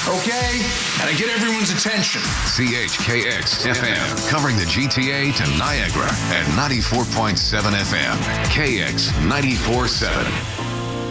Okay? Gotta get everyone's attention. CHKX FM, covering the GTA to Niagara at 94.7 FM. KX 94.7.